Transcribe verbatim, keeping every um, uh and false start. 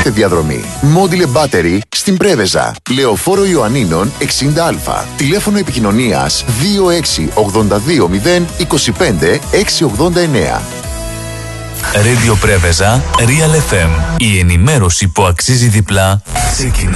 οποιαδήποτε διαδρομή. Μόντιλε Battery στην Πρέβεζα. Λεωφόρο Ιωαννίνων εξήντα Α. Τηλέφωνο επικοινωνίας δύο έξι ογδόντα δύο μηδέν είκοσι πέντε εξακόσια ογδόντα εννέα. Radio Πρέβεζα, Real εφ εμ. Η ενημέρωση που αξίζει διπλά ξεκινά